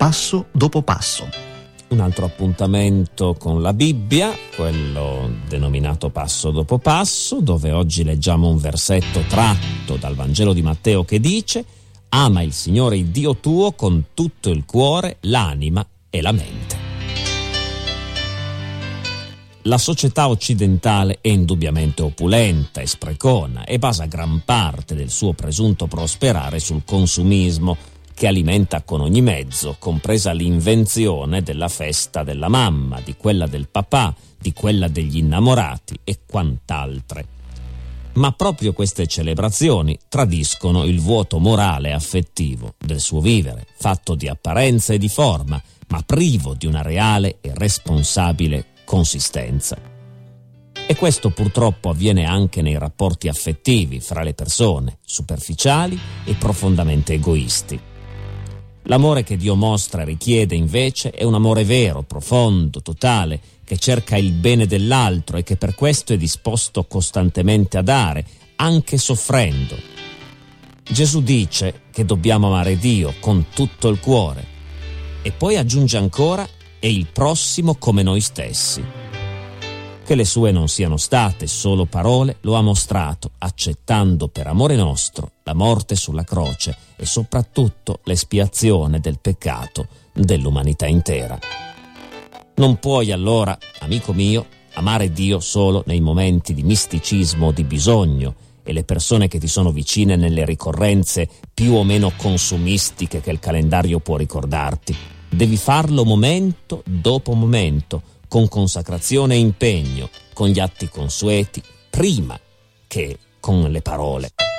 passo dopo passo. Un altro appuntamento con la Bibbia, quello denominato Passo dopo Passo, dove oggi leggiamo un versetto tratto dal Vangelo di Matteo che dice: ama il Signore il Dio tuo con tutto il cuore, l'anima e la mente. La società occidentale è indubbiamente opulenta e sprecona e basa gran parte del suo presunto prosperare sul consumismo, che alimenta con ogni mezzo, compresa l'invenzione della festa della mamma, di quella del papà, di quella degli innamorati e quant'altre. Ma proprio queste celebrazioni tradiscono il vuoto morale e affettivo del suo vivere, fatto di apparenza e di forma, ma privo di una reale e responsabile consistenza. E questo purtroppo avviene anche nei rapporti affettivi fra le persone, superficiali e profondamente egoisti. L'amore che Dio mostra e richiede invece è un amore vero, profondo, totale, che cerca il bene dell'altro e che per questo è disposto costantemente a dare, anche soffrendo. Gesù dice che dobbiamo amare Dio con tutto il cuore e poi aggiunge ancora: e il prossimo come noi stessi. Che le sue non siano state solo parole lo ha mostrato, accettando per amore nostro la morte sulla croce e soprattutto l'espiazione del peccato dell'umanità intera. Non puoi allora, amico mio, amare Dio solo nei momenti di misticismo o di bisogno e le persone che ti sono vicine nelle ricorrenze più o meno consumistiche che il calendario può ricordarti. Devi farlo momento dopo momento, con consacrazione e impegno, con gli atti consueti, prima che con le parole.